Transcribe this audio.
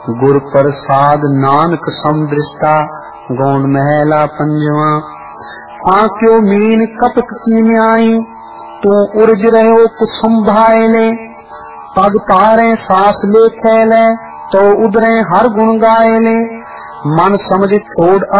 गुर प्रसाद नानक समदृष्टा गौंड महला पंजवा। आंक्यो मीन कपट की न्याई तू उर्ज रहो कुछ संभाले। पग तारे सास ले फैले तो उधरे हर गुण गाए ले। मन समझ छोड़